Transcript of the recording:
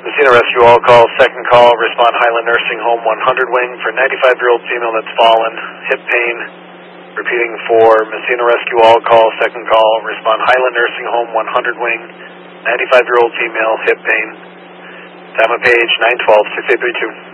Messina Rescue All Call, second call, respond Highland Nursing Home 100 wing for 95-year-old female that's fallen, hip pain. Repeating for Messina Rescue All Call, second call, respond Highland Nursing Home 100 wing, 95-year-old female, hip pain. Time of page 912-6832.